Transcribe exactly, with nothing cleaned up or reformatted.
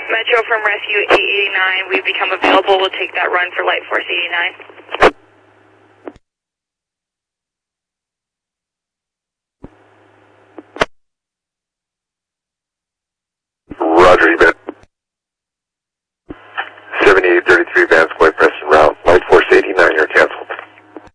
Metro from Rescue eight eighty-nine, we've become available. We'll take that run for Light Force eighty-nine.